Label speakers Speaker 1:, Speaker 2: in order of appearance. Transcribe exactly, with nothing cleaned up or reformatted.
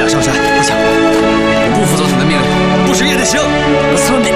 Speaker 1: 俩上山，不行，不服总统的命令，不使也得行。
Speaker 2: 孙膑，